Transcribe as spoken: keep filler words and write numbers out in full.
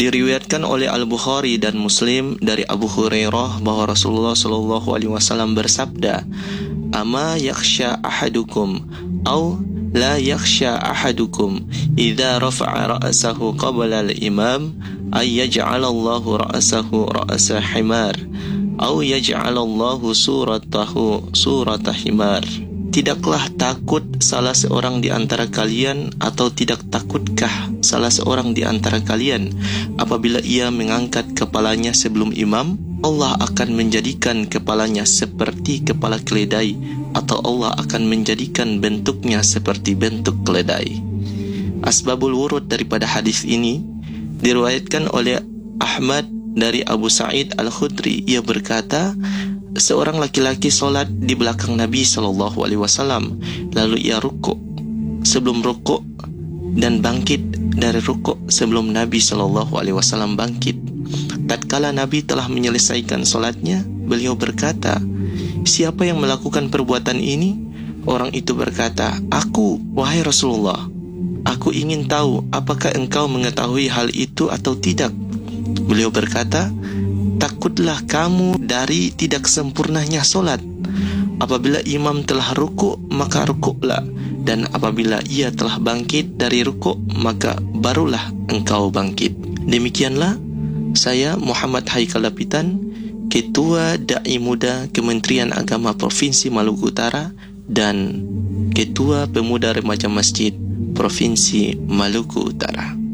Diriwayatkan oleh Al-Bukhari dan Muslim dari Abu Hurairah bahwa Rasulullah Shallallahu Alaihi Wasallam bersabda, "Ama yakhsha ahadukum, au la yakhsha ahadukum, idza rafa'a ra'sahu qabla al-imam, ay yaj'alallahu ra'sahu ra'sa himar, au yaj'alallahu suratahu surata himar." Tidakkah takut salah seorang di antara kalian, atau tidak takutkah salah seorang di antara kalian apabila ia mengangkat kepalanya sebelum imam, Allah akan menjadikan kepalanya seperti kepala keledai, atau Allah akan menjadikan bentuknya seperti bentuk keledai. Asbabul wurud daripada hadis ini diriwayatkan oleh Ahmad dari Abu Sa'id Al-Khudri. Ia berkata, seorang laki-laki solat di belakang Nabi Shallallahu Alaihi Wasallam, lalu ia rukuk sebelum rukuk dan bangkit dari rukuk sebelum Nabi Shallallahu Alaihi Wasallam bangkit. Tatkala Nabi telah menyelesaikan solatnya, beliau berkata, "Siapa yang melakukan perbuatan ini?" Orang itu berkata, "Aku, wahai Rasulullah. Aku ingin tahu apakah engkau mengetahui hal itu atau tidak." Beliau berkata, "Takutlah kamu dari tidak sempurnanya solat. Apabila imam telah rukuk, maka rukuklah, dan apabila ia telah bangkit dari rukuk, maka barulah engkau bangkit." Demikianlah saya Muhammad Haikal Lapitan, Ketua Dai Muda Kementerian Agama Provinsi Maluku Utara dan Ketua Pemuda Remaja Masjid Provinsi Maluku Utara.